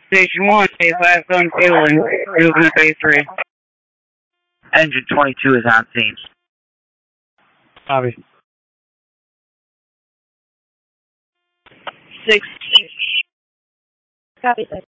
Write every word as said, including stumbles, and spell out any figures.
Station one, phase five, phone cabling. Moving to phase three. Engine twenty-two is on scene. Copy. Six. Copy, sir.